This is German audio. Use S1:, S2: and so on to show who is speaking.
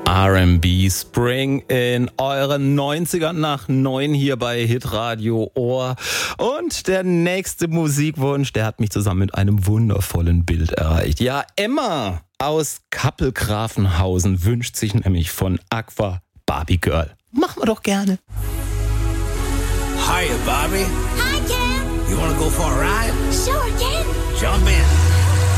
S1: R&B Spring in euren 90ern nach 9 hier bei Hitradio Ohr. Und der nächste Musikwunsch, der hat mich zusammen mit einem wundervollen Bild erreicht. Ja, Emma aus Kappel-Grafenhausen wünscht sich nämlich von Aqua Barbie Girl. Machen wir doch gerne.
S2: Hiya, Barbie.
S3: Hi, Ken.
S2: You wanna go for a ride?
S3: Sure, Ken.
S2: Jump in.